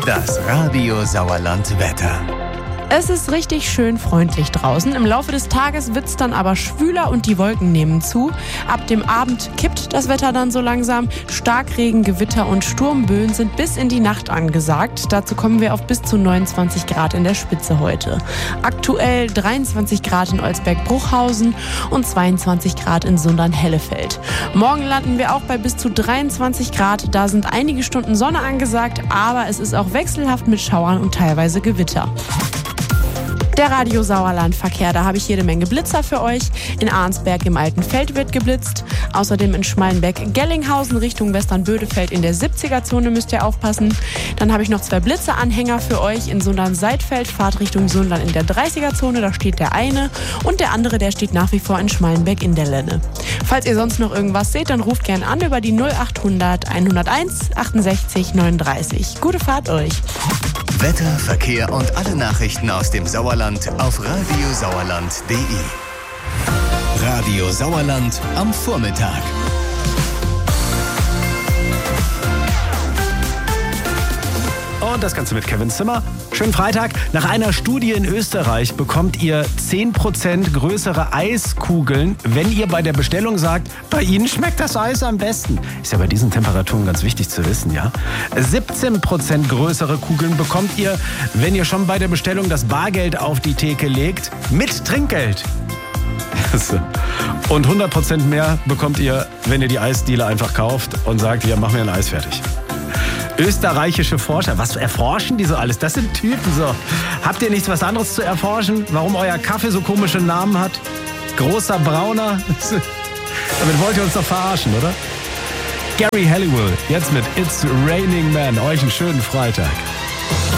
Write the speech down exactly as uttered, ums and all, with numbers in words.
Das Radio Sauerland Wetter. Es ist richtig schön freundlich draußen. Im Laufe des Tages wird es dann aber schwüler und die Wolken nehmen zu. Ab dem Abend kippt das Wetter dann so langsam. Starkregen, Gewitter und Sturmböen sind bis in die Nacht angesagt. Dazu kommen wir auf bis zu neunundzwanzig Grad in der Spitze heute. Aktuell dreiundzwanzig Grad in Olsberg-Bruchhausen und zweiundzwanzig Grad in Sundern-Hellefeld. Morgen landen wir auch bei bis zu dreiundzwanzig Grad. Da sind einige Stunden Sonne angesagt, aber es ist auch wechselhaft mit Schauern und teilweise Gewitter. Der Radio Sauerland Verkehr, da habe ich jede Menge Blitzer für euch. In Arnsberg im Alten Feld wird geblitzt. Außerdem in Schmalenbeck-Gellinghausen Richtung Western-Bödefeld in der siebziger-Zone müsst ihr aufpassen. Dann habe ich noch zwei Blitzeranhänger für euch in Sundern-Seidfeld, Fahrt Richtung Sundern in der dreißiger-Zone, da steht der eine. Und der andere, der steht nach wie vor in Schmalenbeck in der Lenne. Falls ihr sonst noch irgendwas seht, dann ruft gerne an über die null achthundert hunderteins achtundsechzig neununddreißig. Gute Fahrt euch! Wetter, Verkehr und alle Nachrichten aus dem Sauerland auf radiosauerland punkt de. Radio Sauerland am Vormittag. Und das Ganze mit Kevin Zimmer. Schönen Freitag. Nach einer Studie in Österreich bekommt ihr zehn Prozent größere Eiskugeln, wenn ihr bei der Bestellung sagt, bei Ihnen schmeckt das Eis am besten. Ist ja bei diesen Temperaturen ganz wichtig zu wissen, ja? siebzehn Prozent größere Kugeln bekommt ihr, wenn ihr schon bei der Bestellung das Bargeld auf die Theke legt, mit Trinkgeld. Und hundert Prozent mehr bekommt ihr, wenn ihr die Eisdiele einfach kauft und sagt, ja, mach mir ein Eis fertig. Österreichische Forscher. Was erforschen die so alles? Das sind Typen so. Habt ihr nichts was anderes zu erforschen? Warum euer Kaffee so komische Namen hat? Großer Brauner? Damit wollt ihr uns doch verarschen, oder? Gary Halliwell, jetzt mit It's Raining Man. Euch einen schönen Freitag.